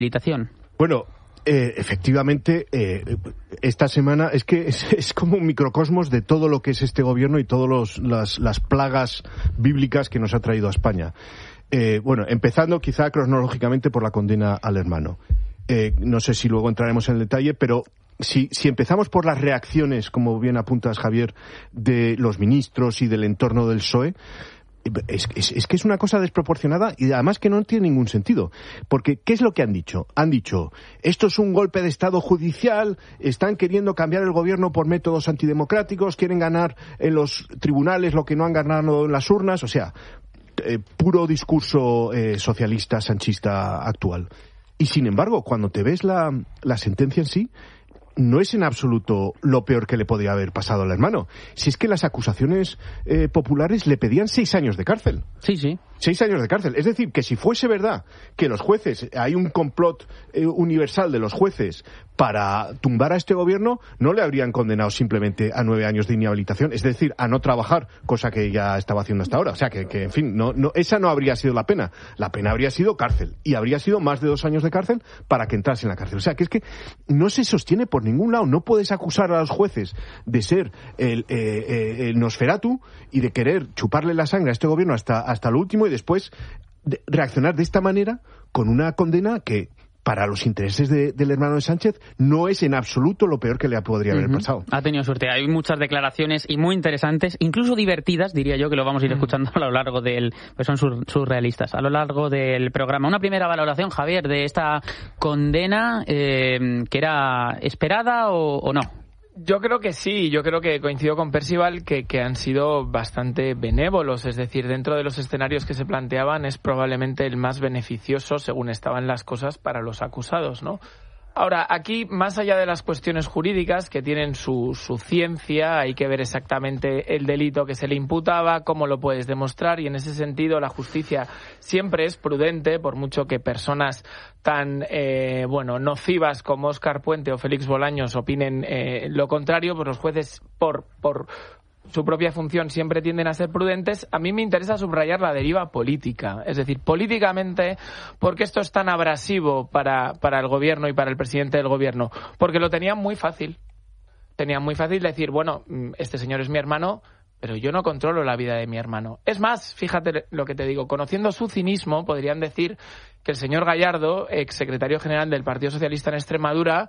Bueno, efectivamente, esta semana es que es como un microcosmos de todo lo que es este gobierno y todas las plagas bíblicas que nos ha traído a España. Bueno, empezando quizá cronológicamente por la condena al hermano. No sé si luego entraremos en el detalle, pero si empezamos por las reacciones, como bien apuntas, Javier, de los ministros y del entorno del PSOE, es que es una cosa desproporcionada y además que no tiene ningún sentido. Porque, ¿qué es lo que han dicho? Han dicho, esto es un golpe de Estado judicial, están queriendo cambiar el gobierno por métodos antidemocráticos, quieren ganar en los tribunales lo que no han ganado en las urnas, o sea, puro discurso socialista, sanchista actual. Y sin embargo, cuando te ves la sentencia en sí, no es en absoluto lo peor que le podría haber pasado al hermano. Si es que las acusaciones populares le pedían 6 años de cárcel. Sí, sí. 6 años de cárcel. Es decir, que si fuese verdad que los jueces, hay un complot universal de los jueces para tumbar a este gobierno, no le habrían condenado simplemente a 9 años de inhabilitación, es decir, a no trabajar, cosa que ya estaba haciendo hasta ahora. O sea, que en fin, esa no habría sido la pena. La pena habría sido cárcel. Y habría sido más de 2 años de cárcel para que entrase en la cárcel. O sea, que es que no se sostiene por ningún lado. No puedes acusar a los jueces de ser el Nosferatu y de querer chuparle la sangre a este gobierno hasta lo último y después reaccionar de esta manera con una condena que, para los intereses del hermano de Sánchez, no es en absoluto lo peor que le podría haber pasado. Ha tenido suerte. Hay muchas declaraciones y muy interesantes, incluso divertidas, diría yo, que lo vamos a ir escuchando a lo largo del... Pues son surrealistas, a lo largo del programa. Una primera valoración, Javier, de esta condena, que era esperada o no. Yo creo que sí, yo creo que coincido con Percival que han sido bastante benévolos, es decir, dentro de los escenarios que se planteaban es probablemente el más beneficioso según estaban las cosas para los acusados, ¿no? Ahora, aquí, más allá de las cuestiones jurídicas que tienen su ciencia, hay que ver exactamente el delito que se le imputaba, cómo lo puedes demostrar, y en ese sentido la justicia siempre es prudente, por mucho que personas tan nocivas como Óscar Puente o Félix Bolaños opinen lo contrario, pues los jueces por su propia función siempre tienden a ser prudentes. A mí me interesa subrayar la deriva política, es decir, políticamente, ¿por qué esto es tan abrasivo para el gobierno y para el presidente del gobierno? Porque lo tenían muy fácil. Tenían muy fácil decir, bueno, este señor es mi hermano, pero yo no controlo la vida de mi hermano. Es más, fíjate lo que te digo, conociendo su cinismo, podrían decir que el señor Gallardo, ex secretario general del Partido Socialista en Extremadura,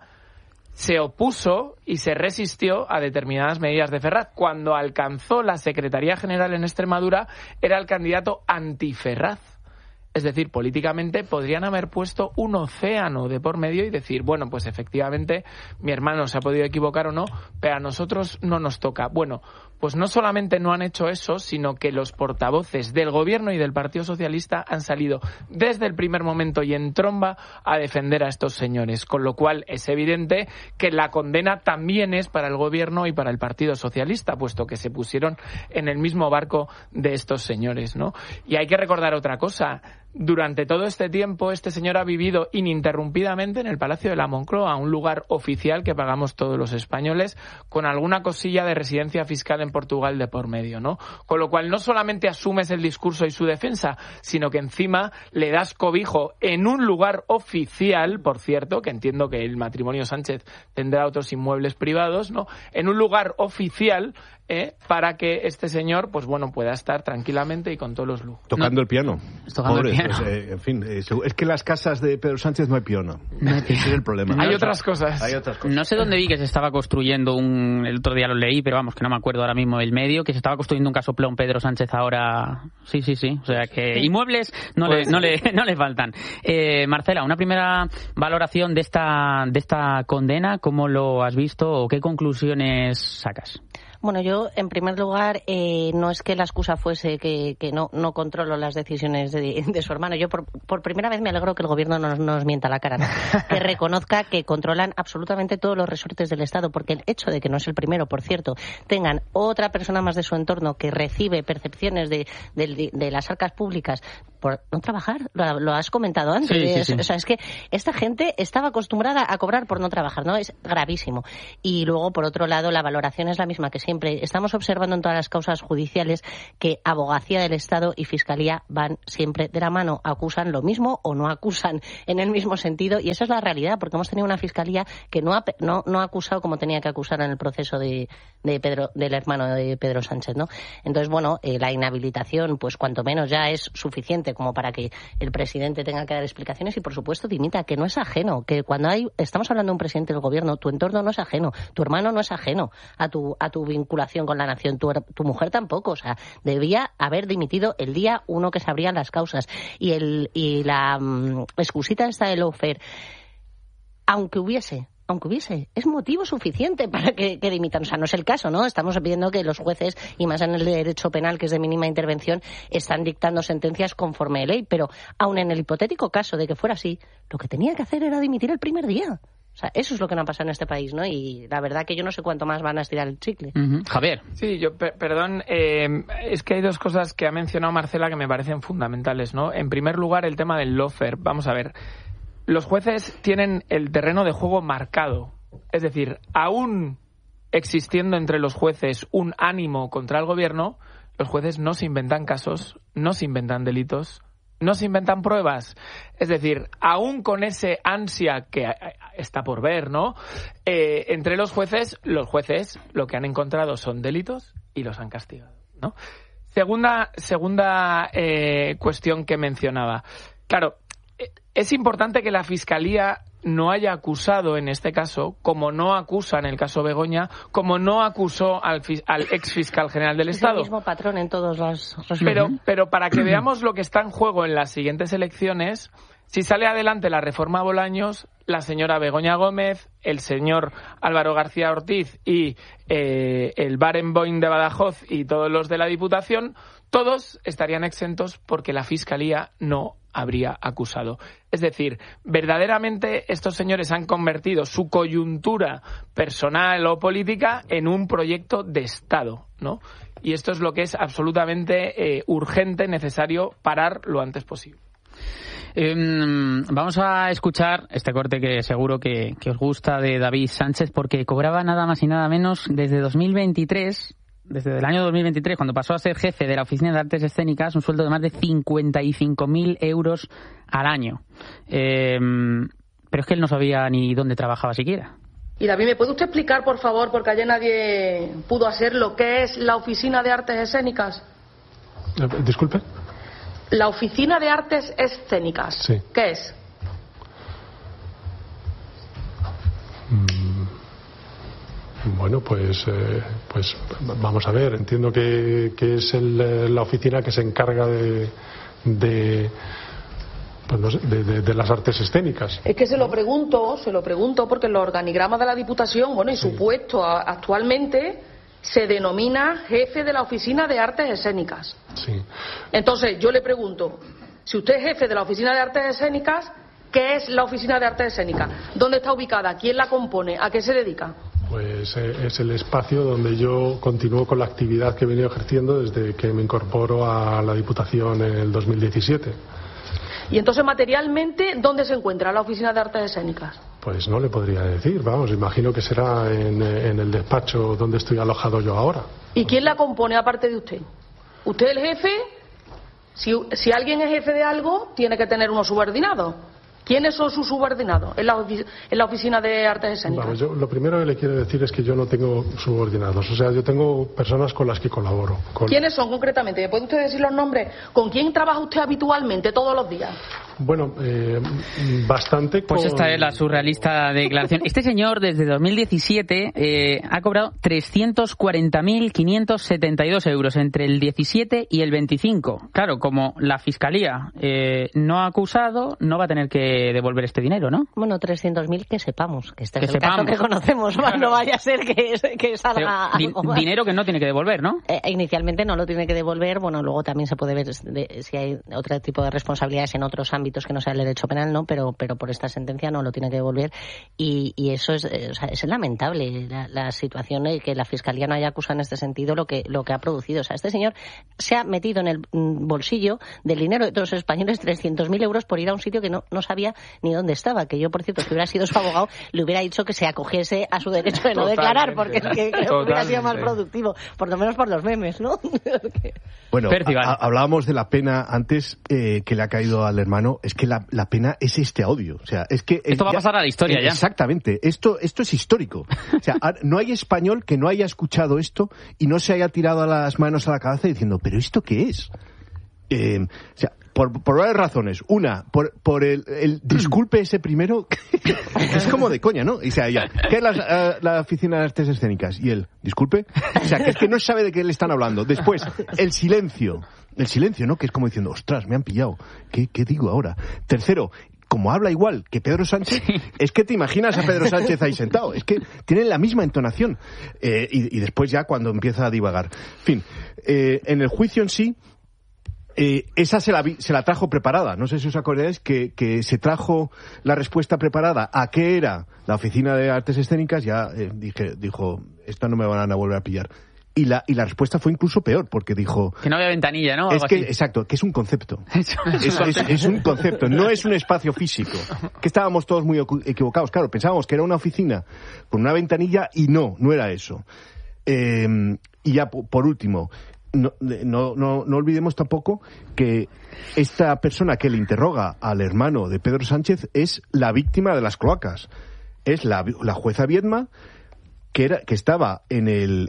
se opuso y se resistió a determinadas medidas de Ferraz. Cuando alcanzó la Secretaría General en Extremadura, era el candidato anti-Ferraz. Es decir, políticamente podrían haber puesto un océano de por medio y decir, bueno, pues efectivamente mi hermano se ha podido equivocar o no, pero a nosotros no nos toca. Bueno, pues no solamente no han hecho eso, sino que los portavoces del Gobierno y del Partido Socialista han salido desde el primer momento y en tromba a defender a estos señores, con lo cual es evidente que la condena también es para el Gobierno y para el Partido Socialista, puesto que se pusieron en el mismo barco de estos señores, ¿no? Y hay que recordar otra cosa. Durante todo este tiempo, este señor ha vivido ininterrumpidamente en el Palacio de la Moncloa, un lugar oficial que pagamos todos los españoles, con alguna cosilla de residencia fiscal en Portugal de por medio, ¿no? Con lo cual, no solamente asumes el discurso y su defensa, sino que encima le das cobijo en un lugar oficial, por cierto, que entiendo que el matrimonio Sánchez tendrá otros inmuebles privados, ¿no? En un lugar oficial, para que este señor, pues bueno, pueda estar tranquilamente y con todos los lujos. Tocando el piano. Tocando el piano. Pues, en fin, es que en las casas de Pedro Sánchez no hay piano. Ese es el problema. Hay otras cosas. No sé dónde vi que se estaba construyendo el otro día lo leí, pero vamos, que no me acuerdo ahora mismo el medio, que se estaba construyendo un casoplón Pedro Sánchez ahora. Sí. O sea que inmuebles no le faltan. Marcela, una primera valoración de esta condena, ¿cómo lo has visto o qué conclusiones sacas? Bueno, yo, en primer lugar, no es que la excusa fuese que no controlo las decisiones de su hermano. Yo, por primera vez, me alegro que el Gobierno no nos mienta la cara, ¿no? Que reconozca que controlan absolutamente todos los resortes del Estado, porque el hecho de que no es el primero, por cierto, tengan otra persona más de su entorno que recibe percepciones de las arcas públicas por no trabajar, lo has comentado antes. Sí. O sea, es que esta gente estaba acostumbrada a cobrar por no trabajar, ¿no? Es gravísimo. Y luego, por otro lado, la valoración es la misma que siempre. siempre. Estamos observando en todas las causas judiciales que Abogacía del Estado y Fiscalía van siempre de la mano. Acusan lo mismo o no acusan en el mismo sentido, y esa es la realidad, porque hemos tenido una Fiscalía que no ha acusado como tenía que acusar en el proceso del hermano de Pedro Sánchez, ¿no? Entonces, bueno, la inhabilitación, pues cuanto menos ya es suficiente como para que el presidente tenga que dar explicaciones y, por supuesto, dimita, que no es ajeno, que cuando estamos hablando de un presidente del gobierno, tu entorno no es ajeno, tu hermano no es ajeno a tu vinculación con la nación, tu mujer tampoco, o sea, debía haber dimitido el día 1 que se abrían las causas. Y la excusita esta de lawfare, aunque hubiese, es motivo suficiente para que dimitan. O sea, no es el caso, ¿no? Estamos viendo que los jueces, y más en el derecho penal, que es de mínima intervención, están dictando sentencias conforme a ley, pero aun en el hipotético caso de que fuera así, lo que tenía que hacer era dimitir el primer día. O sea, eso es lo que no ha pasado en este país, ¿no? Y la verdad que yo no sé cuánto más van a estirar el chicle. Javier. Sí, perdón, es que hay dos cosas que ha mencionado Marcela que me parecen fundamentales, ¿no? En primer lugar, el tema del lawfare. Vamos a ver. Los jueces tienen el terreno de juego marcado. Es decir, aún existiendo entre los jueces un ánimo contra el gobierno, los jueces no se inventan casos, no se inventan delitos, no se inventan pruebas. Es decir, aún con ese ansia que está por ver, ¿no? Entre los jueces lo que han encontrado son delitos y los han castigado, ¿no? Segunda cuestión que mencionaba. Claro, es importante que la Fiscalía no haya acusado en este caso, como no acusa en el caso Begoña, como no acusó al ex fiscal general del Estado. Es el mismo patrón en todos los respectos. Pero para que veamos lo que está en juego en las siguientes elecciones, si sale adelante la reforma Bolaños, la señora Begoña Gómez, el señor Álvaro García Ortiz y el Barenboim de Badajoz y todos los de la Diputación, todos estarían exentos porque la Fiscalía no habría acusado. Es decir, verdaderamente estos señores han convertido su coyuntura personal o política en un proyecto de Estado, ¿no? Y esto es lo que es absolutamente urgente, necesario parar lo antes posible. Vamos a escuchar este corte que seguro que os gusta, de David Sánchez, porque cobraba nada más y nada menos desde el año 2023, cuando pasó a ser jefe de la Oficina de Artes Escénicas, un sueldo de más de 55.000 euros al año. Pero es que él no sabía ni dónde trabajaba siquiera. Y David, ¿me puede usted explicar, por favor, porque ayer nadie pudo hacer, lo que es la Oficina de Artes Escénicas? Disculpe. La Oficina de Artes Escénicas. Sí. ¿Qué es? Bueno, pues vamos a ver. Entiendo que es la oficina que se encarga de las artes escénicas. Es que se lo pregunto porque en los organigramas de la Diputación, bueno, y su puesto actualmente se denomina jefe de la Oficina de Artes Escénicas. Sí. Entonces, yo le pregunto, si usted es jefe de la Oficina de Artes Escénicas, ¿qué es la Oficina de Artes Escénicas? ¿Dónde está ubicada? ¿Quién la compone? ¿A qué se dedica? Pues es el espacio donde yo continúo con la actividad que he venido ejerciendo desde que me incorporo a la Diputación en el 2017. Y entonces, materialmente, ¿dónde se encuentra la Oficina de Artes Escénicas? Pues no le podría decir, vamos, imagino que será en el despacho donde estoy alojado yo ahora. ¿Y quién la compone aparte de usted? ¿Usted es el jefe? Si alguien es jefe de algo, tiene que tener unos subordinados. ¿Quiénes son sus subordinados en la Oficina de Artes Escénicas? Vamos, yo lo primero que le quiero decir es que yo no tengo subordinados. O sea, yo tengo personas con las que colaboro. ¿Quiénes son concretamente? ¿Me puede usted decir los nombres? ¿Con quién trabaja usted habitualmente todos los días? Bueno, bastante. Pues esta es la surrealista declaración. Este señor, desde 2017, ha cobrado 340.572 euros entre el 17 y el 25. Claro, como la Fiscalía no ha acusado, no va a tener que devolver este dinero, ¿no? Bueno, 300.000 que sepamos, que este es el caso que conocemos, claro. No vaya a ser que salga algo más. Dinero que no tiene que devolver, ¿no? Inicialmente no lo tiene que devolver, bueno, luego también se puede ver si hay otro tipo de responsabilidades en otros ámbitos ámbitos que no sea el derecho penal, no, pero por esta sentencia no lo tiene que devolver, y eso es lamentable la situación, que la Fiscalía no haya acusado en este sentido lo que ha producido. O sea, este señor se ha metido en el bolsillo del dinero de todos los españoles 300.000 euros por ir a un sitio que no sabía ni dónde estaba, que yo, por cierto, si hubiera sido su abogado, le hubiera dicho que se acogiese a su derecho de no declarar, porque es que creo que hubiera sido más productivo, por lo menos por los memes, ¿no? Bueno, hablábamos de la pena antes que le ha caído al hermano. Es que la pena es este audio. O sea, es que esto va a pasar a la historia ya. Exactamente. Esto es histórico. O sea, no hay español que no haya escuchado esto y no se haya tirado las manos a la cabeza diciendo, ¿pero esto qué es? O sea, por varias razones. Una, por el disculpe ese primero, es como de coña, ¿no? O sea, ¿qué es la Oficina de Artes Escénicas? Y él, disculpe. O sea, que es que no sabe de qué le están hablando. Después, el silencio, ¿no? Que es como diciendo, ostras, me han pillado. ¿Qué digo ahora? Tercero, como habla igual que Pedro Sánchez, es que te imaginas a Pedro Sánchez ahí sentado. Es que tienen la misma entonación. Y después ya cuando empieza a divagar. En fin, en el juicio en sí, esa se la trajo preparada. No sé si os acordáis que se trajo la respuesta preparada a qué era la Oficina de Artes Escénicas. Ya dijo, esta no me van a volver a pillar. Y la respuesta fue incluso peor, porque dijo... Que no había ventanilla, ¿no? Exacto, que es un concepto. Es un concepto, no es un espacio físico. Que estábamos todos muy equivocados. Claro, pensábamos que era una oficina con una ventanilla y no era eso. Y ya, por último... No olvidemos tampoco que esta persona que le interroga al hermano de Pedro Sánchez es la víctima de las cloacas. Es la jueza Viedma, que estaba en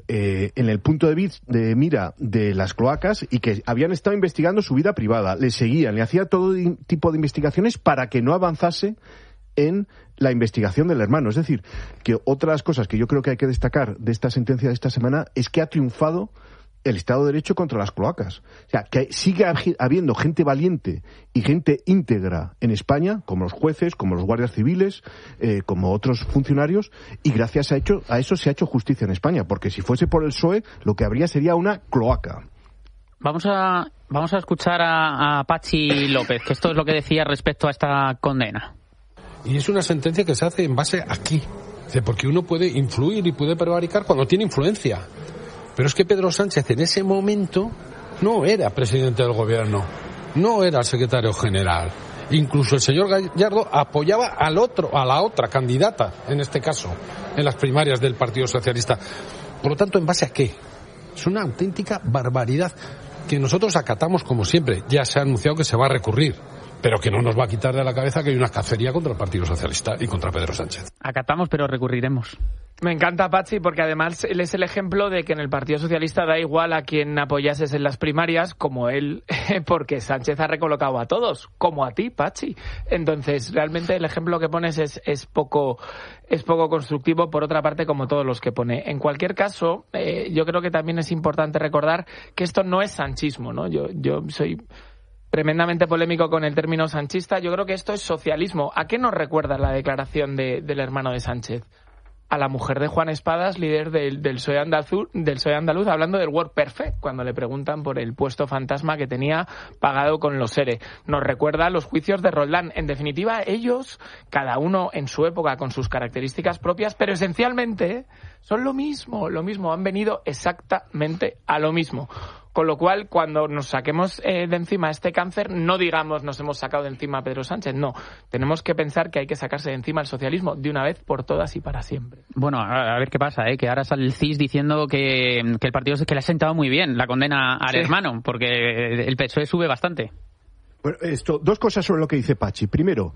el punto de mira de las cloacas y que habían estado investigando su vida privada. Le seguían, le hacía todo tipo de investigaciones para que no avanzase en la investigación del hermano. Es decir, que otra de las cosas que yo creo que hay que destacar de esta sentencia de esta semana es que ha triunfado el Estado de Derecho contra las cloacas. O sea, que sigue habiendo gente valiente y gente íntegra en España, como los jueces, como los guardias civiles, como otros funcionarios, y gracias a eso se ha hecho justicia en España, porque si fuese por el PSOE, lo que habría sería una cloaca. Vamos a escuchar a Patxi López, que esto es lo que decía respecto a esta condena. Y es una sentencia que se hace en base aquí, porque uno puede influir y puede prevaricar cuando tiene influencia. Pero es que Pedro Sánchez en ese momento no era presidente del gobierno, no era secretario general. Incluso el señor Gallardo apoyaba a la otra candidata, en este caso, en las primarias del Partido Socialista. Por lo tanto, ¿en base a qué? Es una auténtica barbaridad que nosotros acatamos como siempre. Ya se ha anunciado que se va a recurrir, pero que no nos va a quitar de la cabeza que hay una cacería contra el Partido Socialista y contra Pedro Sánchez. Acatamos, pero recurriremos. Me encanta Patxi porque además él es el ejemplo de que en el Partido Socialista da igual a quien apoyases en las primarias como él, porque Sánchez ha recolocado a todos, como a ti, Patxi. Entonces, realmente el ejemplo que pones es poco constructivo, por otra parte, como todos los que pone. En cualquier caso, yo creo que también es importante recordar que esto no es sanchismo, ¿no? Yo soy tremendamente polémico con el término sanchista. Yo creo que esto es socialismo. ¿A qué nos recuerda la declaración del hermano de Sánchez? A la mujer de Juan Espadas, líder del PSOE andaluz, hablando del Word Perfect, cuando le preguntan por el puesto fantasma que tenía pagado con los ERE. Nos recuerda a los juicios de Roldán. En definitiva, ellos, cada uno en su época, con sus características propias, pero esencialmente son lo mismo, han venido exactamente a lo mismo. Con lo cual, cuando nos saquemos de encima este cáncer, no digamos nos hemos sacado de encima a Pedro Sánchez, no. Tenemos que pensar que hay que sacarse de encima el socialismo de una vez por todas y para siempre. Bueno, a ver qué pasa, que ahora sale el CIS diciendo que el partido que le ha sentado muy bien la condena al hermano, porque el PSOE sube bastante. Bueno, dos cosas sobre lo que dice Patxi. Primero,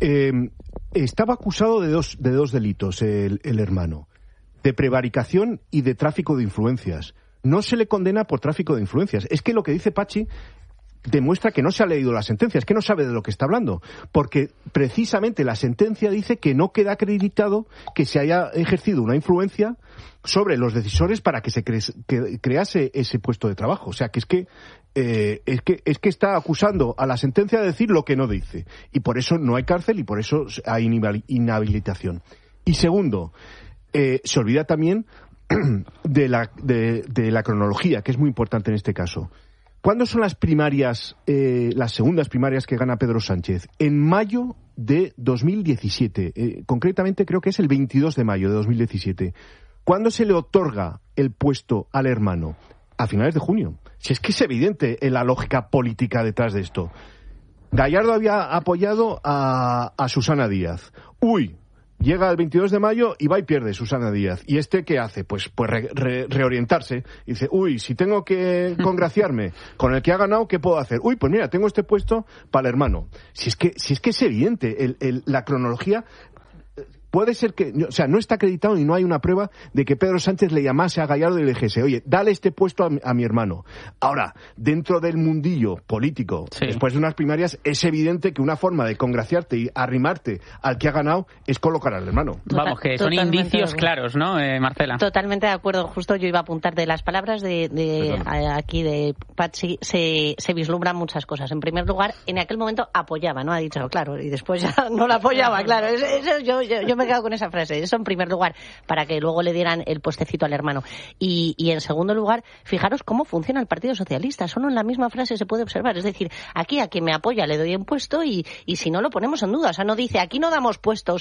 estaba acusado de dos delitos el hermano, de prevaricación y de tráfico de influencias. No se le condena por tráfico de influencias. Es que lo que dice Patxi demuestra que no se ha leído la sentencia, es que no sabe de lo que está hablando, porque precisamente la sentencia dice que no queda acreditado que se haya ejercido una influencia sobre los decisores para que se crease ese puesto de trabajo. O sea, que es que está acusando a la sentencia de decir lo que no dice, y por eso no hay cárcel y por eso hay inhabilitación. Y segundo, se olvida también de la cronología, que es muy importante en este caso. ¿Cuándo son las primarias, las segundas primarias que gana Pedro Sánchez? En mayo de 2017. Concretamente creo que es el 22 de mayo de 2017. ¿Cuándo se le otorga el puesto al hermano? A finales de junio. Si es que es evidente la lógica política detrás de esto. Gallardo había apoyado a Susana Díaz. Llega el 22 de mayo y va y pierde Susana Díaz. ¿Y qué hace? Pues reorientarse. Y dice, si tengo que congraciarme con el que ha ganado, ¿qué puedo hacer? Pues mira, tengo este puesto para el hermano. Si es que es evidente, la cronología... Puede ser que, no está acreditado y no hay una prueba de que Pedro Sánchez le llamase a Gallardo y le dijese, oye, dale este puesto a mi hermano. Ahora, dentro del mundillo político, después de unas primarias, es evidente que una forma de congraciarte y arrimarte al que ha ganado es colocar al hermano. Vamos, que son indicios claros, ¿no, Marcela? Totalmente de acuerdo. Justo yo iba a apuntar de las palabras aquí de Patxi, se vislumbran muchas cosas. En primer lugar, en aquel momento apoyaba, ¿no? Ha dicho, claro, y después ya no la apoyaba, claro. Eso yo me he quedado con esa frase. Eso en primer lugar, para que luego le dieran el puestecito al hermano. Y en segundo lugar, fijaros cómo funciona el Partido Socialista. Solo en la misma frase se puede observar. Es decir, aquí a quien me apoya le doy un puesto y si no lo ponemos en duda. O sea, no dice, aquí no damos puestos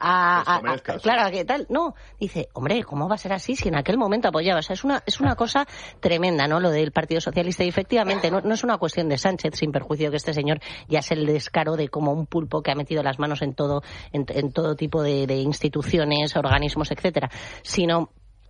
claro, ¿qué tal? No, dice, hombre, ¿cómo va a ser así si en aquel momento apoyaba? O sea, es una cosa tremenda, ¿no? Lo del Partido Socialista. Y efectivamente, no es una cuestión de Sánchez, sin perjuicio que este señor ya es el descaro de como un pulpo que ha metido las manos en todo tipo de instituciones, organismos, etcétera, sino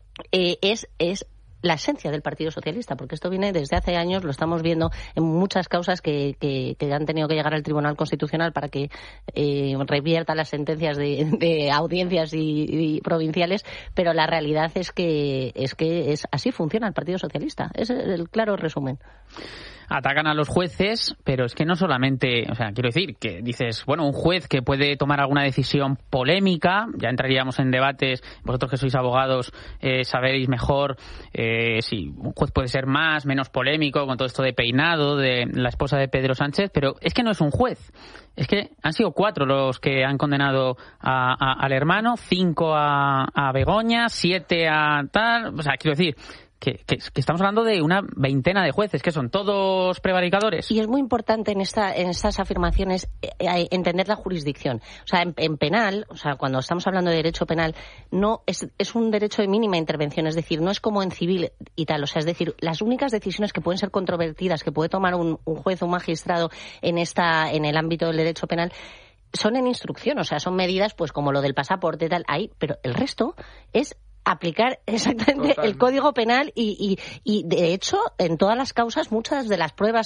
es la esencia del Partido Socialista, porque esto viene desde hace años, lo estamos viendo en muchas causas que han tenido que llegar al Tribunal Constitucional para que revierta las sentencias de audiencias y provinciales, pero la realidad es que así funciona el Partido Socialista. Es el claro resumen. Atacan a los jueces, pero es que no solamente, quiero decir, que dices, bueno, un juez que puede tomar alguna decisión polémica, ya entraríamos en debates, vosotros que sois abogados sabéis mejor si un juez puede ser más, menos polémico, con todo esto de peinado, de la esposa de Pedro Sánchez, pero es que no es un juez, es que han sido 4 los que han condenado al hermano, 5 a Begoña, 7 a tal, quiero decir... Que estamos hablando de una veintena de jueces, que son todos prevaricadores. Y es muy importante en estas afirmaciones entender la jurisdicción. O sea, en penal, cuando estamos hablando de derecho penal, no es un derecho de mínima intervención, es decir, no es como en civil y tal. O sea, es decir, las únicas decisiones que pueden ser controvertidas, que puede tomar un juez o un magistrado en el ámbito del derecho penal, son en instrucción, o sea, son medidas pues como lo del pasaporte tal, ahí, pero el resto es aplicar exactamente el Código Penal y de hecho en todas las causas muchas de las pruebas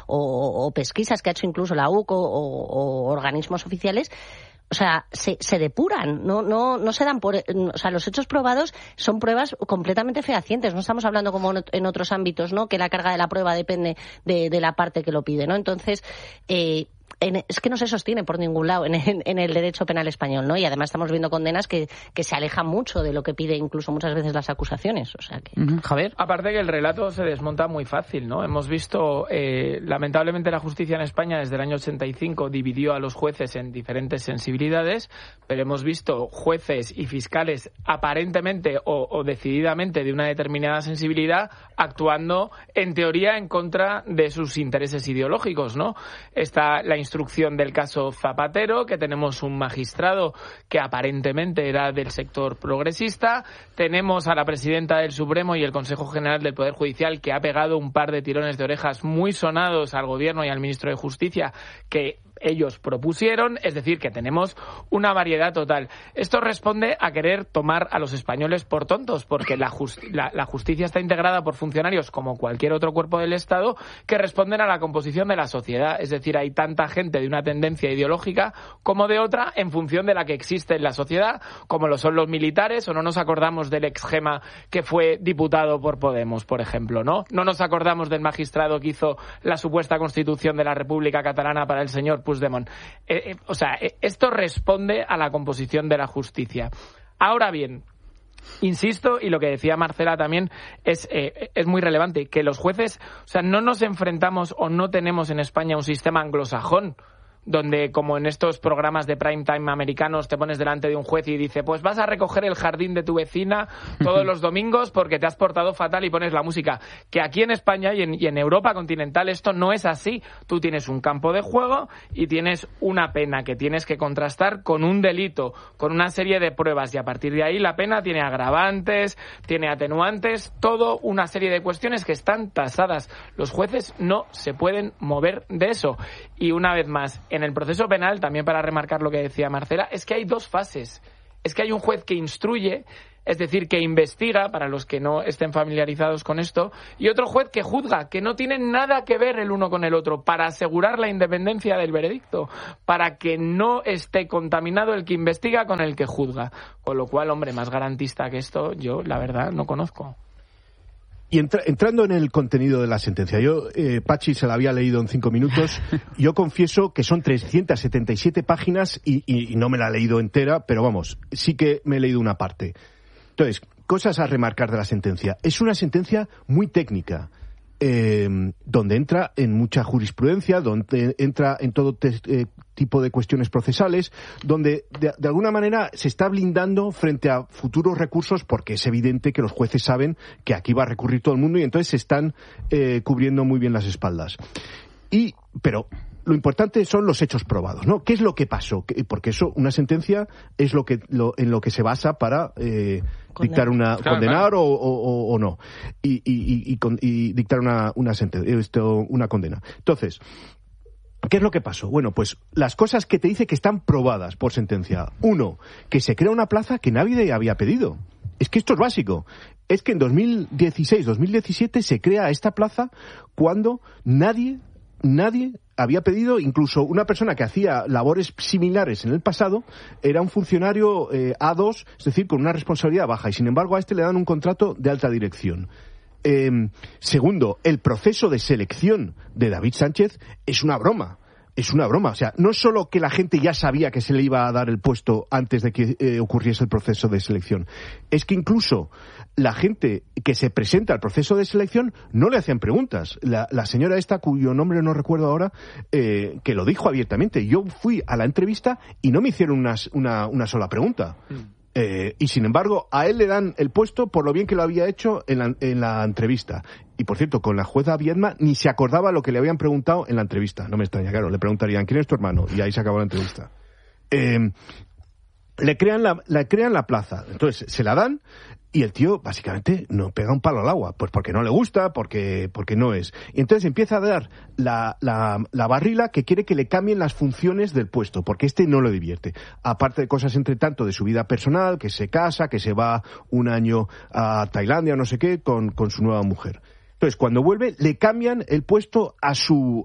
o pesquisas que ha hecho incluso la UCO o organismos oficiales, o sea, se depuran, no se dan por... O sea, los hechos probados son pruebas completamente fehacientes. No estamos hablando como en otros ámbitos, ¿no? Que la carga de la prueba depende de la parte que lo pide, ¿no? Entonces... es que no se sostiene por ningún lado en el derecho penal español, ¿no? Y además estamos viendo condenas que se alejan mucho de lo que pide incluso muchas veces las acusaciones. O sea que... Javier. Aparte que el relato se desmonta muy fácil, ¿no? Hemos visto, lamentablemente la justicia en España desde el año 85 dividió a los jueces en diferentes sensibilidades, pero hemos visto jueces y fiscales aparentemente o decididamente de una determinada sensibilidad actuando en teoría en contra de sus intereses ideológicos, ¿no? Está la instrucción del caso Zapatero, que tenemos un magistrado que aparentemente era del sector progresista, tenemos a la presidenta del Supremo y el Consejo General del Poder Judicial que ha pegado un par de tirones de orejas muy sonados al gobierno y al ministro de Justicia que ellos propusieron, es decir, que tenemos una variedad total. Esto responde a querer tomar a los españoles por tontos, porque la justicia está integrada por funcionarios como cualquier otro cuerpo del Estado que responden a la composición de la sociedad, es decir, hay tanta gente de una tendencia ideológica como de otra en función de la que existe en la sociedad, como lo son los militares, o no nos acordamos del ex Gema que fue diputado por Podemos, por ejemplo, ¿no? No nos acordamos del magistrado que hizo la supuesta constitución de la República Catalana para el señor Puigdemont. Esto responde a la composición de la justicia. Ahora bien, insisto, y lo que decía Marcela también es muy relevante, que los jueces, no nos enfrentamos o no tenemos en España un sistema anglosajón donde como en estos programas de prime time americanos te pones delante de un juez y dice, pues vas a recoger el jardín de tu vecina todos los domingos porque te has portado fatal y pones la música. Que aquí en España y en Europa continental esto no es así. Tú tienes un campo de juego y tienes una pena que tienes que contrastar con un delito, con una serie de pruebas, y a partir de ahí la pena tiene agravantes, tiene atenuantes, todo una serie de cuestiones que están tasadas. Los jueces no se pueden mover de eso. Y una vez más, en el proceso penal, también para remarcar lo que decía Marcela, es que hay dos fases. Es que hay un juez que instruye, es decir, que investiga, para los que no estén familiarizados con esto, y otro juez que juzga, que no tienen nada que ver el uno con el otro, para asegurar la independencia del veredicto, para que no esté contaminado el que investiga con el que juzga. Con lo cual, hombre, más garantista que esto, yo, la verdad, no conozco. Y entrando en el contenido de la sentencia, yo, Pachi se la había leído en 5 minutos, yo confieso que son 377 páginas y no me la he leído entera, pero vamos, sí que me he leído una parte. Entonces, cosas a remarcar de la sentencia. Es una sentencia muy técnica, donde entra en mucha jurisprudencia, donde entra en todo tipo de cuestiones procesales, donde de alguna manera se está blindando frente a futuros recursos, porque es evidente que los jueces saben que aquí va a recurrir todo el mundo y entonces se están cubriendo muy bien las espaldas. Pero lo importante son los hechos probados, ¿no? ¿Qué es lo que pasó? Porque eso, una sentencia es en lo que se basa para dictar condenar o no, y dictar una sentencia, una condena. Entonces, ¿qué es lo que pasó? Bueno, pues las cosas que te dice que están probadas por sentencia. 1, que se crea una plaza que nadie había pedido. Es que esto es básico. Es que en 2016-2017 se crea esta plaza cuando nadie había pedido. Incluso una persona que hacía labores similares en el pasado era un funcionario A2, es decir, con una responsabilidad baja, y sin embargo a este le dan un contrato de alta dirección. Segundo, el proceso de selección de David Sánchez es una broma. O sea, no solo que la gente ya sabía que se le iba a dar el puesto antes de que ocurriese el proceso de selección, es que incluso la gente que se presenta al proceso de selección no le hacían preguntas. La señora esta, cuyo nombre no recuerdo ahora, que lo dijo abiertamente. Yo fui a la entrevista y no me hicieron una sola pregunta. Y sin embargo, a él le dan el puesto por lo bien que lo había hecho en la entrevista. Y por cierto, con la jueza Viedma ni se acordaba lo que le habían preguntado en la entrevista. No me extraña, claro, le preguntarían ¿quién es tu hermano? Y ahí se acabó la entrevista. Le crean la plaza, entonces se la dan y el tío básicamente no pega un palo al agua, pues porque no le gusta, porque no es. Y entonces empieza a dar la barrila que quiere que le cambien las funciones del puesto, porque este no lo divierte. Aparte de cosas entre tanto de su vida personal, que se casa, que se va un año a Tailandia o no sé qué con su nueva mujer. Entonces, cuando vuelve, le cambian el puesto a su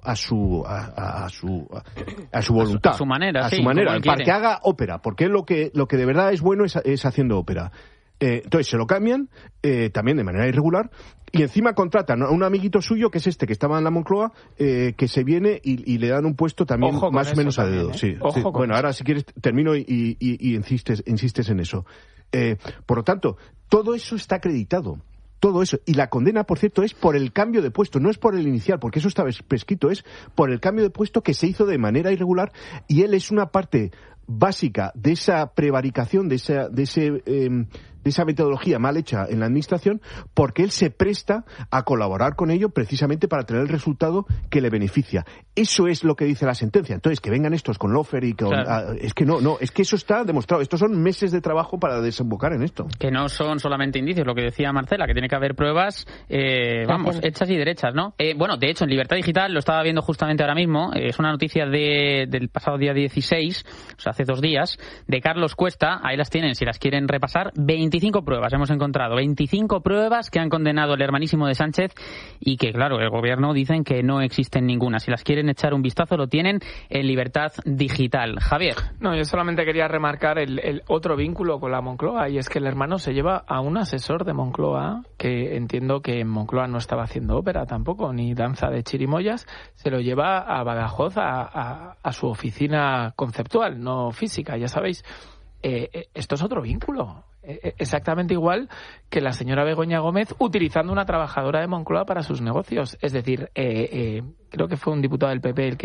voluntad. A su manera, para que haga ópera, porque lo que de verdad es bueno es haciendo ópera. Entonces se lo cambian, también de manera irregular, y encima contratan a un amiguito suyo, que es este, que estaba en la Moncloa, que se viene y le dan un puesto también más o menos a dedo. Sí. Bueno, ahora si quieres termino y insistes en eso. Por lo tanto, todo eso está acreditado. Todo eso. Y la condena, por cierto, es por el cambio de puesto, no es por el inicial, porque eso estaba prescrito, es por el cambio de puesto que se hizo de manera irregular, y él es una parte básica de esa prevaricación, de esa metodología mal hecha en la administración, porque él se presta a colaborar con ello precisamente para tener el resultado que le beneficia. Eso es lo que dice la sentencia. Entonces, que vengan estos con Lofer y con... Claro. Es que eso está demostrado. Estos son meses de trabajo para desembocar en esto. Que no son solamente indicios, lo que decía Marcela, que tiene que haber pruebas, hechas y derechas, ¿no? Bueno, de hecho, en Libertad Digital, lo estaba viendo justamente ahora mismo, es una noticia del pasado día 16, o sea, hace 2 días, de Carlos Cuesta. Ahí las tienen, si las quieren repasar. 25 pruebas hemos encontrado, 25 pruebas que han condenado el hermanísimo de Sánchez, y que, claro, el gobierno dicen que no existen ninguna. Si las quieren echar un vistazo, lo tienen en Libertad Digital. Javier. No, yo solamente quería remarcar el otro vínculo con la Moncloa, y es que el hermano se lleva a un asesor de Moncloa, que entiendo que en Moncloa no estaba haciendo ópera tampoco, ni danza de chirimoyas, se lo lleva a Badajoz, a su oficina conceptual, no física, ya sabéis. Esto es otro vínculo. Exactamente igual que la señora Begoña Gómez utilizando una trabajadora de Moncloa para sus negocios. Es decir, creo que fue un diputado del PP el que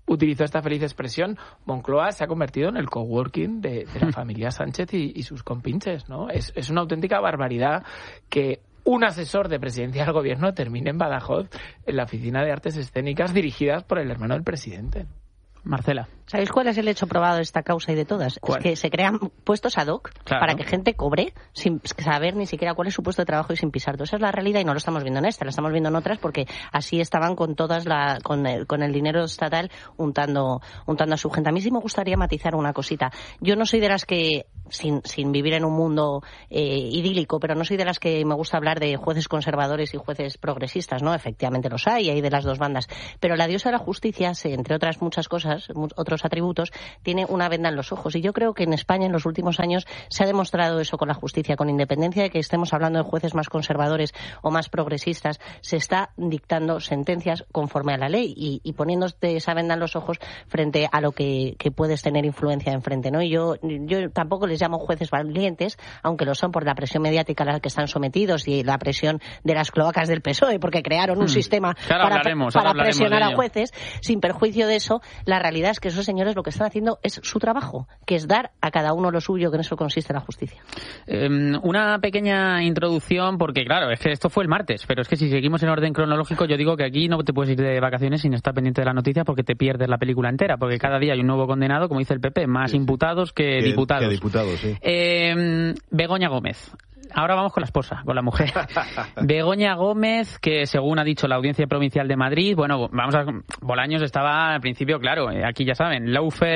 utilizó esta feliz expresión, Moncloa se ha convertido en el coworking de la familia Sánchez y sus compinches, ¿no? Es una auténtica barbaridad que un asesor de presidencia del gobierno termine en Badajoz, en la oficina de artes escénicas dirigidas por el hermano del presidente. Marcela. ¿Sabéis cuál es el hecho probado de esta causa y de todas? ¿Cuál? Es que se crean puestos ad hoc para que gente cobre sin saber ni siquiera cuál es su puesto de trabajo y sin pisar todo. Esa es la realidad y no lo estamos viendo en esta, lo estamos viendo en otras porque así estaban con todas con el dinero estatal untando a su gente. A mí sí me gustaría matizar una cosita. Yo no soy de las que, sin vivir en un mundo idílico, pero no soy de las que me gusta hablar de jueces conservadores y jueces progresistas, ¿no? Efectivamente los hay de las dos bandas. Pero la diosa de la justicia, entre otras muchas cosas, otros atributos, tiene una venda en los ojos. Y yo creo que en España en los últimos años se ha demostrado eso con la justicia, con independencia de que estemos hablando de jueces más conservadores o más progresistas, se está dictando sentencias conforme a la ley y poniéndote esa venda en los ojos frente a lo que puedes tener influencia enfrente, ¿no? Y yo tampoco les llamo jueces valientes, aunque lo son por la presión mediática a la que están sometidos y la presión de las cloacas del PSOE, porque crearon un sistema para presionar a jueces. Sin perjuicio de eso, la realidad es que esos señores lo que están haciendo es su trabajo, que es dar a cada uno lo suyo, que en eso consiste la justicia. Una pequeña introducción, porque claro, es que esto fue el martes, pero es que si seguimos en orden cronológico, yo digo que aquí no te puedes ir de vacaciones sin estar pendiente de la noticia porque te pierdes la película entera, porque cada día hay un nuevo condenado, como dice el PP, más imputados que diputados. Sí. Begoña Gómez. Ahora vamos con la esposa, con la mujer. Begoña Gómez, que según ha dicho la Audiencia Provincial de Madrid, Bolaños estaba al principio, claro, aquí ya saben, lawfare,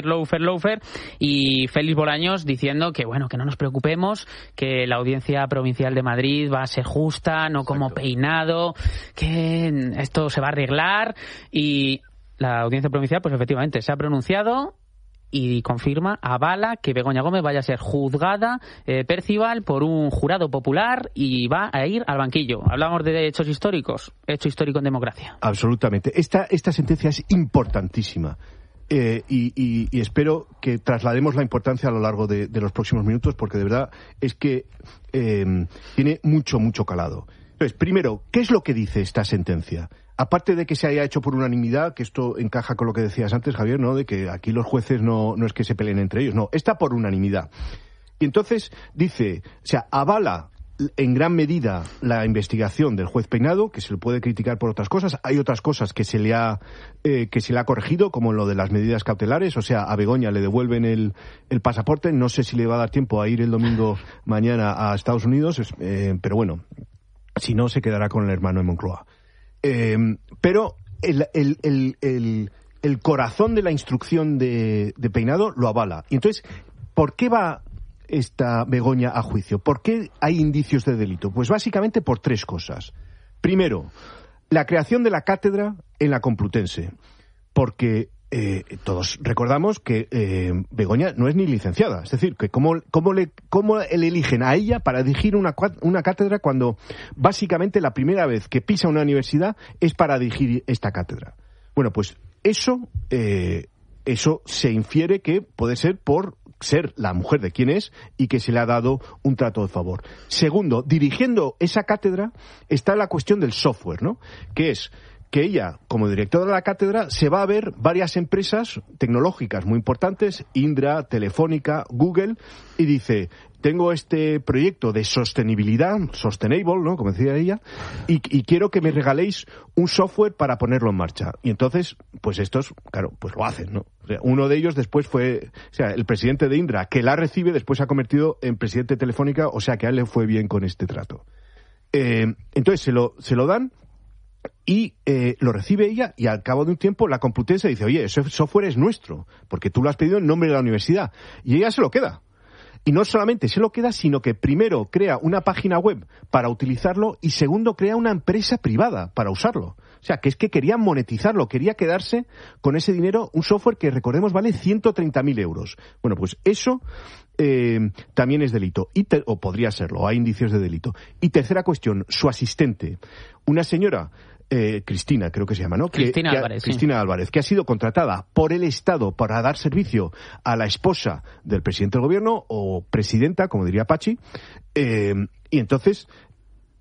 y Félix Bolaños diciendo que no nos preocupemos, que la Audiencia Provincial de Madrid va a ser justa, no como Peinado, que esto se va a arreglar, y la Audiencia Provincial, pues efectivamente, se ha pronunciado y confirma, avala que Begoña Gómez vaya a ser juzgada Percival por un jurado popular y va a ir al banquillo. Hablamos de hechos históricos, hecho histórico en democracia. Absolutamente. Esta sentencia es importantísima. Y espero que traslademos la importancia a lo largo de los próximos minutos, porque de verdad es que tiene mucho calado. Entonces, primero, ¿qué es lo que dice esta sentencia? Aparte de que se haya hecho por unanimidad, que esto encaja con lo que decías antes, Javier, ¿no? De que aquí los jueces no es que se peleen entre ellos, no, está por unanimidad. Y entonces dice, avala en gran medida la investigación del juez Peinado, que se le puede criticar por otras cosas. Hay otras cosas que se le ha corregido, como lo de las medidas cautelares. O sea, a Begoña le devuelven el pasaporte. No sé si le va a dar tiempo a ir el domingo mañana a Estados Unidos, pero bueno, si no, se quedará con el hermano de Moncloa. Pero el corazón de la instrucción de Peinado lo avala. Y entonces, ¿por qué va esta Begoña a juicio? ¿Por qué hay indicios de delito? Pues básicamente por tres cosas. Primero, la creación de la cátedra en la Complutense. Porque todos recordamos que Begoña no es ni licenciada. Es decir, que cómo le eligen a ella para dirigir una cátedra cuando básicamente la primera vez que pisa una universidad es para dirigir esta cátedra. Bueno, pues eso se infiere que puede ser por ser la mujer de quien es y que se le ha dado un trato de favor. Segundo, dirigiendo esa cátedra está la cuestión del software, ¿no? Que es que ella, como directora de la cátedra, se va a ver varias empresas tecnológicas muy importantes, Indra, Telefónica, Google, y dice, tengo este proyecto de sostenibilidad, sustainable, ¿no? Como decía ella, y quiero que me regaléis un software para ponerlo en marcha. Y entonces, pues estos, claro, pues lo hacen, ¿no? O sea, uno de ellos después fue, el presidente de Indra, que la recibe, después se ha convertido en presidente de Telefónica, o sea que a él le fue bien con este trato. Entonces se lo dan, y lo recibe ella, y al cabo de un tiempo la Complutense dice, oye, ese software es nuestro, porque tú lo has pedido en nombre de la universidad. Y ella se lo queda. Y no solamente se lo queda, sino que primero crea una página web para utilizarlo y segundo crea una empresa privada para usarlo. O sea, que es que quería monetizarlo, quería quedarse con ese dinero, un software que, recordemos, vale 130.000 euros. Bueno, pues eso también es delito, o podría serlo, hay indicios de delito. Y tercera cuestión, su asistente, una señora, Cristina, creo que se llama, ¿no? Cristina Álvarez. Cristina Álvarez, que ha sido contratada por el Estado para dar servicio a la esposa del presidente del gobierno, o presidenta, como diría Pachi, y entonces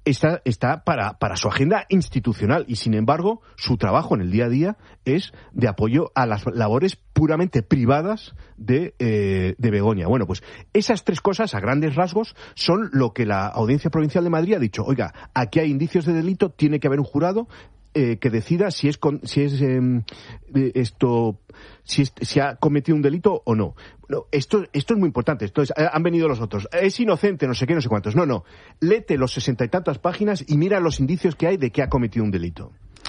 está para su agenda institucional y, sin embargo, su trabajo en el día a día es de apoyo a las labores puramente privadas de Begoña. Bueno, pues esas tres cosas, a grandes rasgos, son lo que la Audiencia Provincial de Madrid ha dicho. Oiga, aquí hay indicios de delito, tiene que haber un jurado que decida si ha cometido un delito o no. No, esto es muy importante. Entonces, han venido los otros. Es inocente, no sé qué, no sé cuántos. No. Léete los 60 y tantas páginas y mira los indicios que hay de que ha cometido un delito.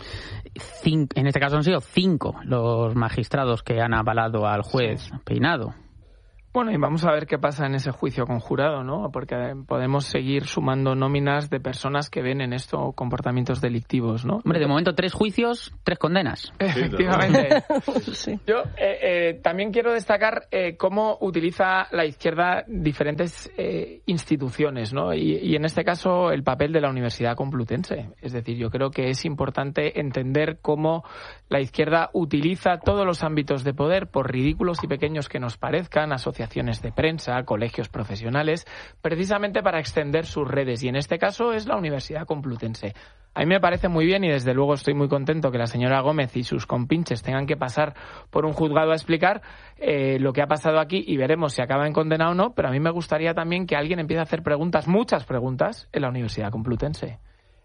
En este caso han sido 5 los magistrados que han avalado al juez Peinado. Bueno, y vamos a ver qué pasa en ese juicio conjurado, ¿no? Porque podemos seguir sumando nóminas de personas que ven en esto comportamientos delictivos, ¿no? Hombre, de momento 3 juicios, 3 condenas. Efectivamente. Sí. Yo también quiero destacar cómo utiliza la izquierda diferentes instituciones, ¿no? Y en este caso el papel de la Universidad Complutense. Es decir, yo creo que es importante entender cómo la izquierda utiliza todos los ámbitos de poder, por ridículos y pequeños que nos parezcan, asociaciones de prensa, colegios profesionales, precisamente para extender sus redes. Y en este caso es la Universidad Complutense. A mí me parece muy bien y desde luego estoy muy contento que la señora Gómez y sus compinches tengan que pasar por un juzgado a explicar lo que ha pasado aquí y veremos si acaba en condena o no, pero a mí me gustaría también que alguien empiece a hacer preguntas, muchas preguntas, en la Universidad Complutense.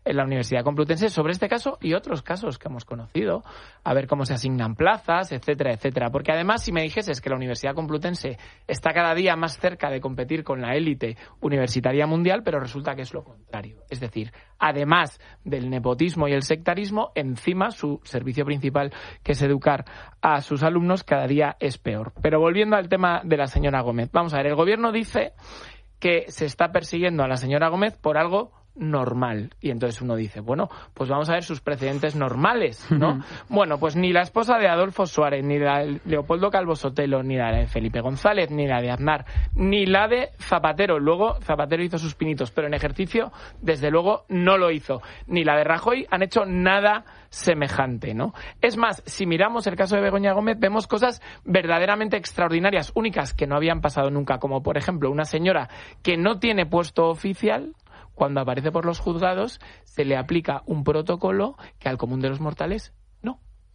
Sobre este caso y otros casos que hemos conocido, a ver cómo se asignan plazas, etcétera, etcétera. Porque además, si me dijeses que la Universidad Complutense está cada día más cerca de competir con la élite universitaria mundial, pero resulta que es lo contrario. Es decir, además del nepotismo y el sectarismo, encima su servicio principal, que es educar a sus alumnos, cada día es peor. Pero volviendo al tema de la señora Gómez, vamos a ver, el gobierno dice que se está persiguiendo a la señora Gómez por algo normal. Y entonces uno dice, bueno, pues vamos a ver sus precedentes normales, ¿no? Bueno, pues ni la esposa de Adolfo Suárez, ni la de Leopoldo Calvo Sotelo, ni la de Felipe González, ni la de Aznar, ni la de Zapatero. Luego Zapatero hizo sus pinitos, pero en ejercicio, desde luego, no lo hizo. Ni la de Rajoy han hecho nada semejante, ¿no? Es más, si miramos el caso de Begoña Gómez, vemos cosas verdaderamente extraordinarias, únicas, que no habían pasado nunca, como por ejemplo una señora que no tiene puesto oficial. Cuando aparece por los juzgados, se le aplica un protocolo que al común de los mortales no.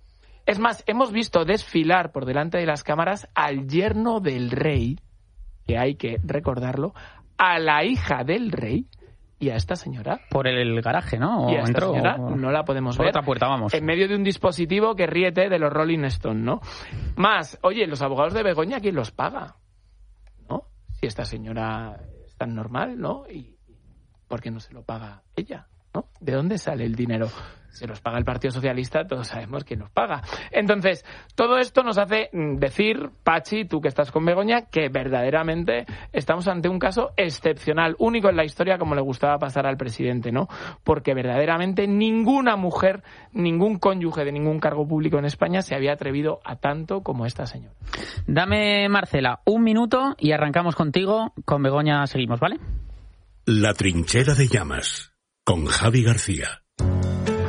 Es más, hemos visto desfilar por delante de las cámaras al yerno del rey, que hay que recordarlo, a la hija del rey y a esta señora. Por el garaje, ¿no? Y a esta señora no la podemos ver. Por otra puerta, vamos. En medio de un dispositivo que ríete de los Rolling Stones, ¿no? Más, oye, los abogados de Begoña, ¿quién los paga? ¿No? Si esta señora es tan normal, ¿no? Y ¿por qué no se lo paga ella? ¿No? ¿De dónde sale el dinero? Se los paga el Partido Socialista, todos sabemos quién nos paga. Entonces, todo esto nos hace decir, Pachi, tú que estás con Begoña, que verdaderamente estamos ante un caso excepcional, único en la historia, como le gustaba pasar al presidente, ¿no? Porque verdaderamente ninguna mujer, ningún cónyuge de ningún cargo público en España se había atrevido a tanto como esta señora. Dame, Marcela, 1 minuto y arrancamos contigo. Con Begoña seguimos, ¿vale? La trinchera de llamas, con Javi García.